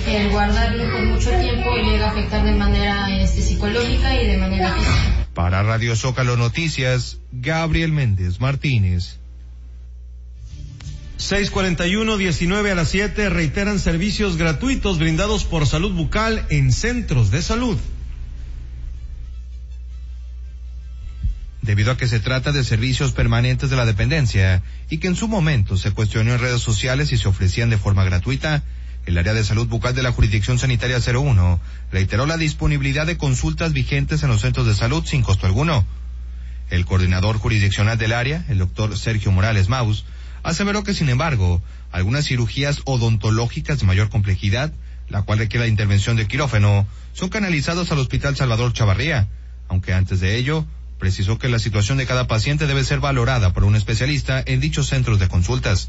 el guardarlo por mucho tiempo llega a afectar de manera psicológica y de manera física. Para Radio Zócalo Noticias, Gabriel Méndez Martínez. 6:41, 19 a las 7, reiteran servicios gratuitos brindados por Salud Bucal en centros de salud. Debido a que se trata de servicios permanentes de la dependencia y que en su momento se cuestionó en redes sociales si se ofrecían de forma gratuita, el área de salud bucal de la Jurisdicción Sanitaria 01 reiteró la disponibilidad de consultas vigentes en los centros de salud sin costo alguno. El coordinador jurisdiccional del área, el doctor Sergio Morales Maus, aseveró que, sin embargo, algunas cirugías odontológicas de mayor complejidad, la cual requiere la intervención de quirófano, son canalizados al Hospital Salvador Chavarría, aunque antes de ello precisó que la situación de cada paciente debe ser valorada por un especialista en dichos centros de consultas.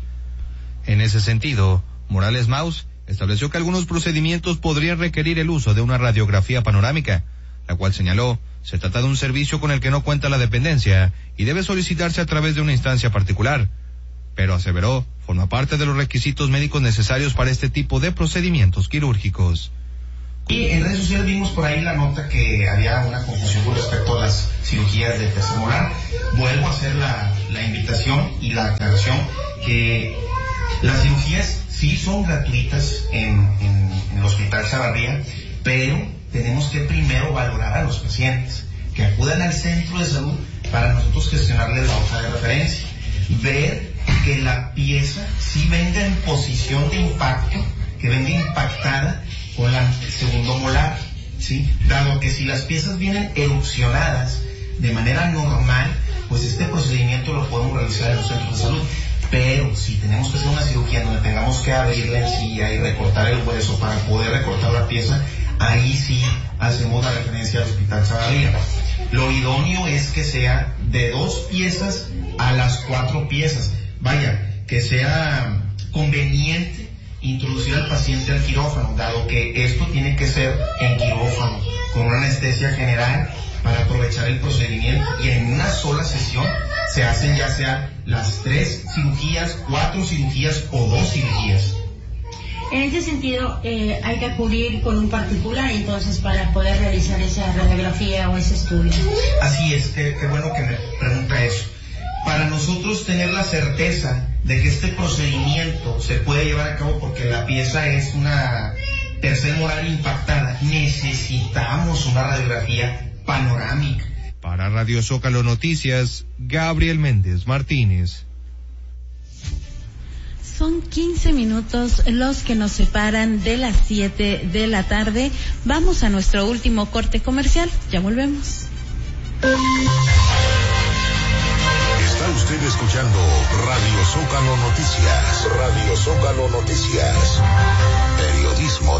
En ese sentido, Morales Maus estableció que algunos procedimientos podrían requerir el uso de una radiografía panorámica, la cual señaló se trata de un servicio con el que no cuenta la dependencia y debe solicitarse a través de una instancia particular, pero aseveró forma parte de los requisitos médicos necesarios para este tipo de procedimientos quirúrgicos. Y en redes sociales vimos por ahí la nota que había una confusión con respecto a las cirugías de tercer molar. Vuelvo a hacer la invitación y la aclaración que las cirugías sí son gratuitas en el Hospital Chavarría, pero tenemos que primero valorar a los pacientes que acudan al centro de salud para nosotros gestionarles la hoja de referencia, ver que la pieza sí venga en posición de impacto, que venga impactada con la segundo molar, ¿sí? Dado que si las piezas vienen erupcionadas de manera normal, pues este procedimiento lo podemos realizar en los centros de salud. Pero si tenemos que hacer una cirugía donde tengamos que abrir la encía y recortar el hueso para poder recortar la pieza, ahí sí hacemos la referencia al Hospital Chavarría. Lo idóneo es que sea de 2 piezas a las 4 piezas. Vaya, que sea conveniente introducir al paciente al quirófano, dado que esto tiene que ser en quirófano, con una anestesia general para aprovechar el procedimiento, y en una sola sesión se hacen ya sea las 3 cirugías, 4 cirugías o 2 cirugías. En este sentido, hay que acudir con un particular entonces para poder realizar esa radiografía o ese estudio. Así es, qué bueno que me pregunta eso. Para nosotros tener la certeza de que este procedimiento se puede llevar a cabo porque la pieza es una tercer molar impactada, necesitamos una radiografía panorámica. Para Radio Zócalo Noticias, Gabriel Méndez Martínez. Son 15 minutos los que nos separan de las 7 de la tarde. Vamos a nuestro último corte comercial. Ya volvemos. Está usted escuchando Radio Zócalo Noticias. Radio Zócalo Noticias. Periodismo